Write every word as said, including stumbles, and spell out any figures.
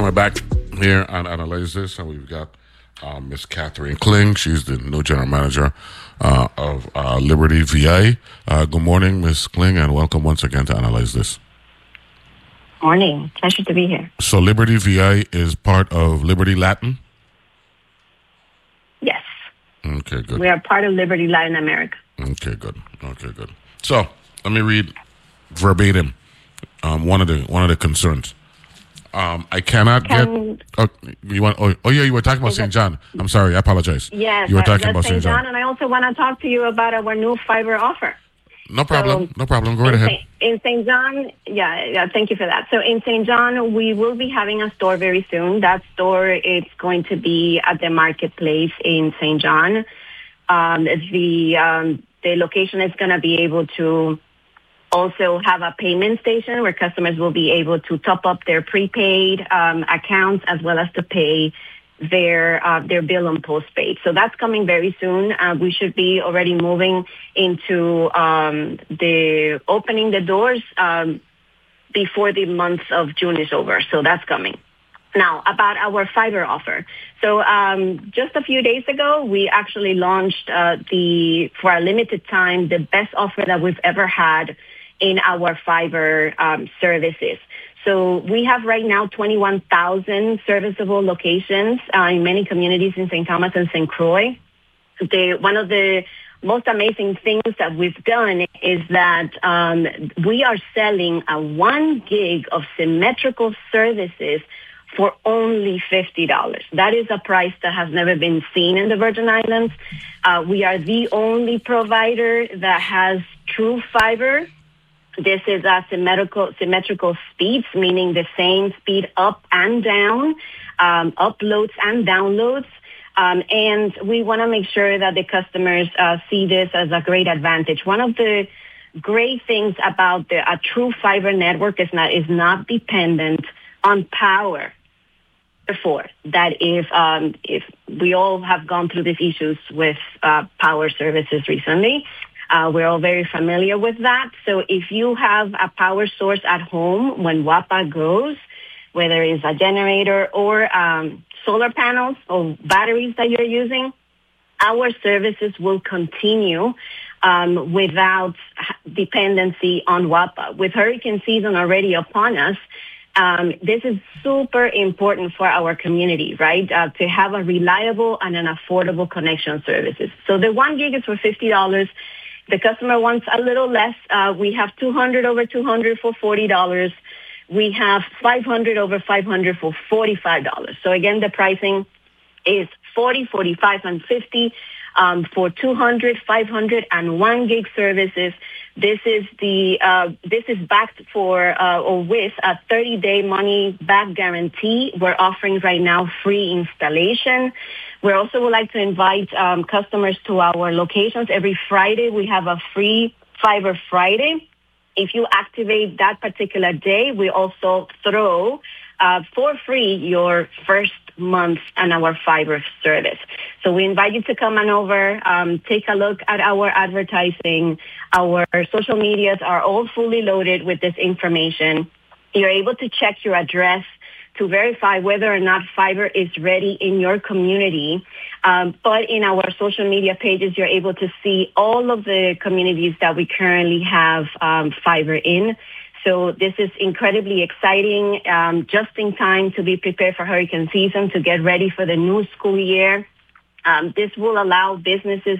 we're back here on Analyze This, and we've got um, Miss Catherine Kling. She's the new general manager uh, of uh, Liberty V I. Uh, good morning, Miss Kling, and welcome once again to Analyze This. Morning. Pleasure to be here. So Liberty V I is part of Liberty Latin? Yes. Okay, good. We are part of Liberty Latin America. Okay, good. Okay, good. So let me read verbatim um, one of the one of the concerns. Um, I cannot Can, get. Oh, you want? Oh, oh, yeah, you were talking about Saint John. I'm sorry, I apologize. Yes, you were talking uh, about Saint John. John, and I also want to talk to you about our new fiber offer. No problem. So, no problem. Go right in ahead. Saint, in Saint John, yeah, yeah, thank you for that. So in Saint John, we will be having a store very soon. That store is going to be at the marketplace in Saint John. Um, the um, the location is going to be able to also have a payment station where customers will be able to top up their prepaid um, accounts as well as to pay their uh, their bill on postpaid. So that's coming very soon. Uh, we should be already moving into um, the opening the doors um, before the month of June is over. So that's coming. Now, about our fiber offer. So um, just a few days ago, we actually launched uh, the, for a limited time, the best offer that we've ever had in our fiber um, services. So we have right now twenty-one thousand serviceable locations uh, in many communities in Saint Thomas and Saint Croix. The, one of the most amazing things that we've done is that um, we are selling a one gig of symmetrical services for only fifty dollars. That is a price that has never been seen in the Virgin Islands. Uh, we are the only provider that has true fiber. This is a symmetrical, symmetrical speeds, meaning the same speed up and down, um, uploads and downloads. Um, and we want to make sure that the customers uh, see this as a great advantage. One of the great things about the, a true fiber network is not, is not dependent on power. Before that, if um, if we all have gone through these issues with uh, power services recently, uh, we're all very familiar with that. So if you have a power source at home when WAPA goes, whether it's a generator or um, solar panels or batteries that you're using, our services will continue um, without dependency on WAPA. With hurricane season already upon us, Um, this is super important for our community, right? Uh, to have a reliable and an affordable connection services. So the one gig is for fifty dollars. The customer wants a little less. Uh, we have two hundred over two hundred for forty dollars. We have five hundred over five hundred for forty-five dollars. So again, the pricing is forty, forty-five, and fifty um, for two hundred, five hundred, and one gig services. This is the uh, this is backed for uh, or with a thirty-day money-back guarantee. We're offering right now free installation. We also would like to invite um, customers to our locations. Every Friday, we have a free Fiber Friday. If you activate that particular day, we also throw uh, for free your first month on our fiber service. So we invite you to come on over, um, take a look at our advertising. Our social medias are all fully loaded with this information. You're able to check your address to verify whether or not fiber is ready in your community. Um, but in our social media pages, you're able to see all of the communities that we currently have um, fiber in. So this is incredibly exciting, um, just in time to be prepared for hurricane season, to get ready for the new school year. Um, this will allow businesses